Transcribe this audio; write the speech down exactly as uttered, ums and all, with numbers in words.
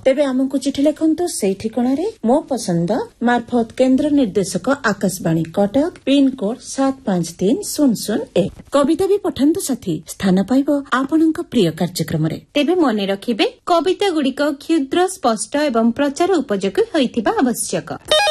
तेबे आमको चिठी लिखंतु सेही ठिकाणारे मो पसंद मार्फत केंद्र निर्देशक आकाशवाणी कटक पिन कोड सात पांच तीन शून्य शून्य एक कविता भी पठंतु साथी स्थान पाइबो आपनक प्रिय कार्यक्रम रे। तेबे मने रखिबे कविता गुड़िक क्षुद्र स्पष्ट एवं प्रचार उपयोगी होइथिबा आवश्यक।